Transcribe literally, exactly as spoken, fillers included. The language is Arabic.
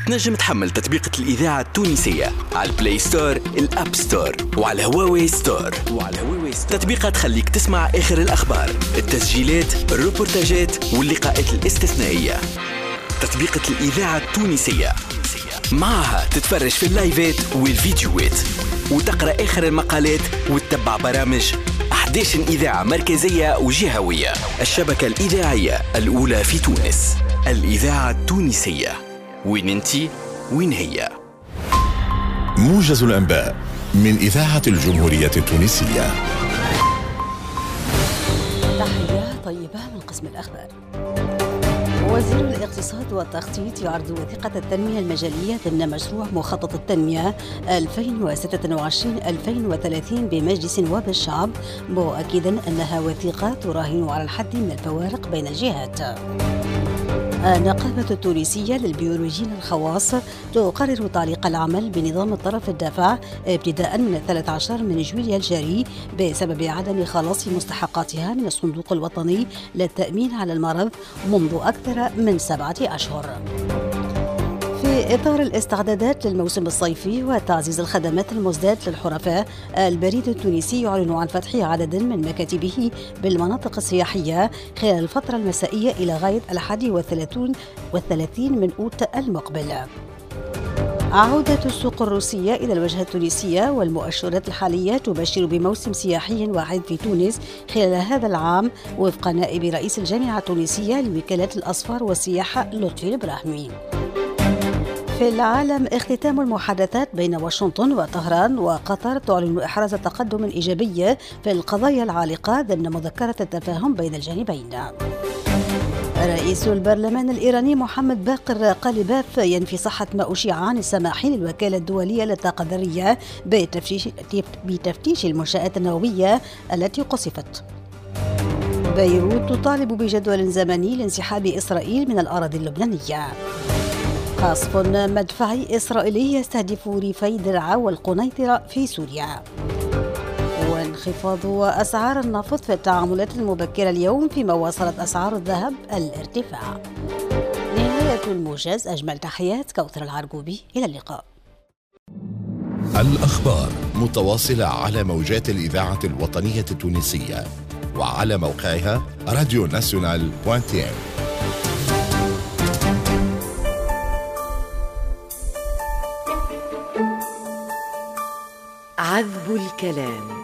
تنجم تحمل تطبيقة الإذاعة التونسية على البلاي ستور، الأب ستور، وعلى هواوي ستور. وعلى هواوي ستور تطبيقات تخليك تسمع آخر الأخبار، التسجيلات، الروبورتاجات واللقاءات الاستثنائية. تطبيقة الإذاعة التونسية معها تتفرج في اللايفات والفيديوهات وتقرأ آخر المقالات وتتبع برامج أحد عشر إذاعة مركزية وجهوية. الشبكة الإذاعية الأولى في تونس، الإذاعة التونسية. وين انتي وين هي؟ موجز الأنباء من إذاعة الجمهورية التونسية. تحية طيبة من قسم الأخبار. وزير الاقتصاد والتخطيط يعرض وثيقة التنمية المجالية ضمن مشروع مخطط التنمية ألفين وستة وعشرين ألفين وثلاثين بمجلس نواب الشعب، مؤكدا أنها وثيقة تراهن على الحد من الفوارق بين الجهات. النقابة التونسية للبيولوجيين الخواص تقرر تعليق العمل بنظام الطرف الدافع ابتداء من الثالث عشر من جويليا الجاري بسبب عدم خلاص مستحقاتها من الصندوق الوطني للتأمين على المرض منذ أكثر من سبعة أشهر. في إطار الاستعدادات للموسم الصيفي وتعزيز الخدمات المزداد للحرفاء، البريد التونسي يعلن عن فتح عدد من مكاتبه بالمناطق السياحية خلال الفترة المسائية إلى غاية الحادي والثلاثين من أوت المقبل. عودة السوق الروسية إلى الواجهة التونسية والمؤشرات الحالية تبشر بموسم سياحي واعد في تونس خلال هذا العام، وفق نائب رئيس الجامعة التونسية لوكالات الأسفار والسياحة لطفي الإبراهيمي. في العالم، اختتام المحادثات بين واشنطن وطهران وقطر تعلن إحراز تقدم إيجابي في القضايا العالقة ضمن مذكرة التفاهم بين الجانبين. رئيس البرلمان الإيراني محمد باقر قالباف ينفي صحة ما أشيع عن السماح للوكالة الدولية للطاقة الذرية بتفتيش, بتفتيش المنشآت النووية التي قصفت. بيروت تطالب بجدول زمني لانسحاب إسرائيل من الأراضي اللبنانية. قصف مدفعي إسرائيلي يستهدف ريفي درعا والقنيطرة في سوريا. وانخفاض أسعار النفط في التعاملات المبكرة اليوم، فيما واصلت أسعار الذهب الارتفاع. نهاية الموجز، أجمل تحيات كوثر العرقوبي، إلى اللقاء. الأخبار متواصلة على موجات الإذاعة الوطنية التونسية وعلى موقعها راديو ناسيونال دوت تي ام. عذب الكلام.